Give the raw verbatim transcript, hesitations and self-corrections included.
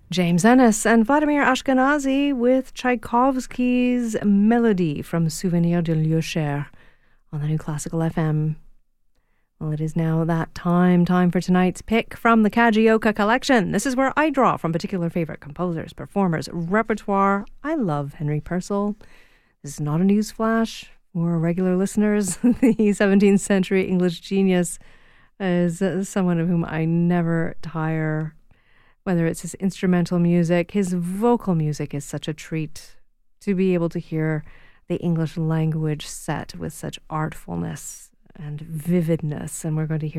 James Ennis and Vladimir Ashkenazy with Tchaikovsky's Melody from Souvenir de Lieu Cher on the New Classical F M. Well, it is now that time, time for tonight's pick from the Kajioka collection. This is where I draw from particular favourite composers, performers, repertoire. I love Henry Purcell. This is not a news flash for regular listeners. The seventeenth century English genius is someone of whom I never tire. Whether it's his instrumental music, his vocal music is such a treat to be able to hear the English language set with such artfulness and vividness. And we're going to hear